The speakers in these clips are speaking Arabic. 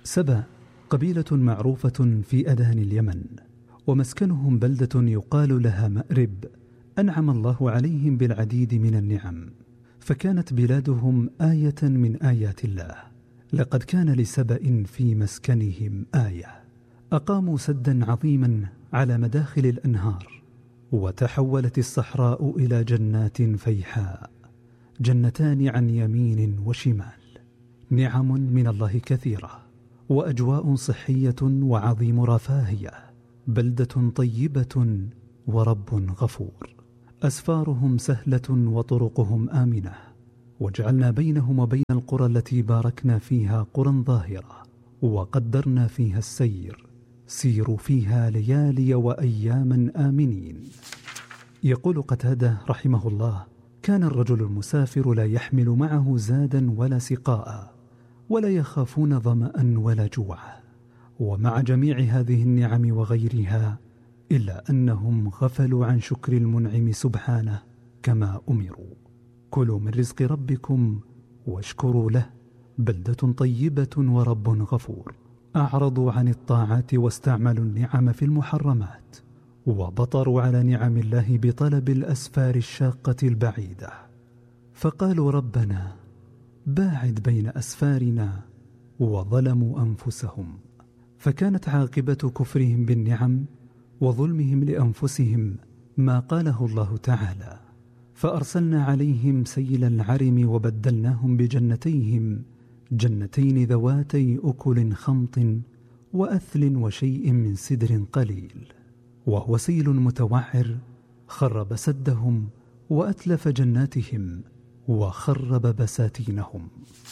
سبأ قبيلة معروفة في أدان اليمن، ومسكنهم بلدة يقال لها مأرب، أنعم الله عليهم بالعديد من النعم، فكانت بلادهم آية من آيات الله. لقد كان لسبأ في مسكنهم آية، أقاموا سدا عظيما على مداخل الأنهار، وتحولت الصحراء إلى جنات فيحاء، جنتان عن يمين وشمال، نعم من الله كثيرة، وأجواء صحية وعظيم رفاهية، بلدة طيبة ورب غفور، أسفارهم سهلة وطرقهم آمنة، وجعلنا بينهم وبين القرى التي باركنا فيها قرى ظاهرة، وقدرنا فيها السير، سيروا فيها ليالي وأياما آمنين. يقول قتادة رحمه الله: كان الرجل المسافر لا يحمل معه زادا ولا سقاء، ولا يخافون ظمأ ولا جوع، ومع جميع هذه النعم وغيرها إلا أنهم غفلوا عن شكر المنعم سبحانه كما أمروا. كلوا من رزق ربكم واشكروا له، بلدة طيبة ورب غفور. أعرضوا عن الطاعات واستعملوا النعم في المحرمات، وبطروا على نعم الله بطلب الأسفار الشاقة البعيدة، فقالوا ربنا باعد بين أسفارنا، وظلموا أنفسهم. فكانت عاقبة كفرهم بالنعم وظلمهم لأنفسهم ما قاله الله تعالى: فأرسلنا عليهم سيل العرم وبدلناهم بجنتيهم جنتين ذواتي أكل خمط وأثل وشيء من سدر قليل، وهو سيل متوعر خرب سدهم وأتلف جناتهم وخرب بساتينهم.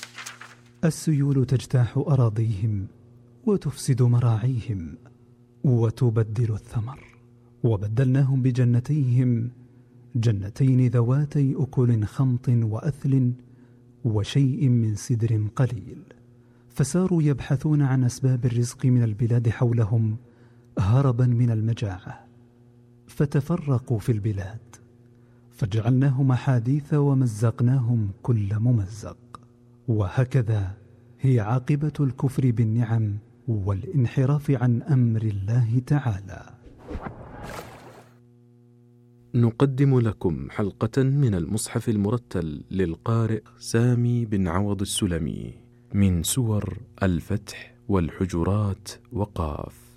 السيول تجتاح أراضيهم وتفسد مراعيهم وتبدل الثمر، وبدلناهم بجنتيهم جنتين ذواتي أكل خمط وأثل وشيء من سدر قليل، فساروا يبحثون عن أسباب الرزق من البلاد حولهم هربا من المجاعة، فتفرقوا في البلاد، فجعلناهم أحاديث ومزقناهم كل ممزق. وهكذا هي عاقبة الكفر بالنعم والانحراف عن أمر الله تعالى. نقدم لكم حلقة من المصحف المرتل للقارئ سامي بن عوض السلمي من سور الفتح والحجرات وقاف.